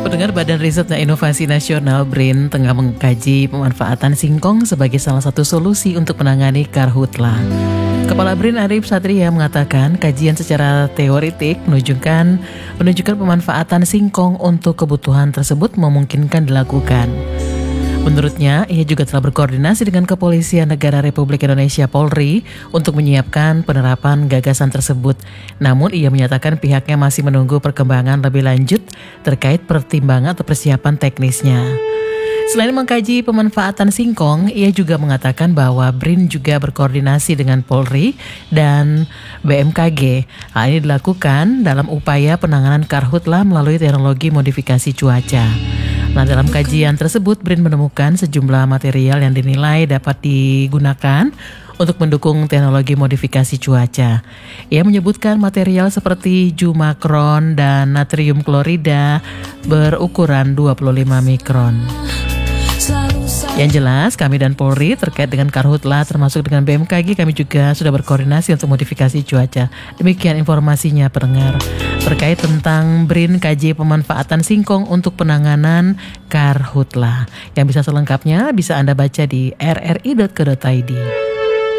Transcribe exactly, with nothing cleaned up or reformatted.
Pendengar, Badan Riset dan Inovasi Nasional B R I N tengah mengkaji pemanfaatan singkong sebagai salah satu solusi untuk menangani karhutla. Kepala B R I N Arif Satria mengatakan kajian secara teoritik menunjukkan menunjukkan pemanfaatan singkong untuk kebutuhan tersebut memungkinkan dilakukan. Menurutnya, ia juga telah berkoordinasi dengan Kepolisian Negara Republik Indonesia Polri untuk menyiapkan penerapan gagasan tersebut. Namun, ia menyatakan pihaknya masih menunggu perkembangan lebih lanjut terkait pertimbangan atau persiapan teknisnya. Selain mengkaji pemanfaatan singkong, ia juga mengatakan bahwa B R I N juga berkoordinasi dengan Polri dan B M K G. Hal ini dilakukan dalam upaya penanganan karhutla melalui teknologi modifikasi cuaca. Nah, dalam kajian tersebut, B R I N menemukan sejumlah material yang dinilai dapat digunakan untuk mendukung teknologi modifikasi cuaca. Ia menyebutkan material seperti Jumakron dan natrium klorida berukuran dua puluh lima mikron. Yang jelas, kami dan Polri terkait dengan karhutla termasuk dengan B M K G, kami juga sudah berkoordinasi untuk modifikasi cuaca. Demikian informasinya, pendengar, terkait tentang B R I N kaji pemanfaatan singkong untuk penanganan karhutla. Yang bisa selengkapnya bisa Anda baca di r r i dot co dot i d.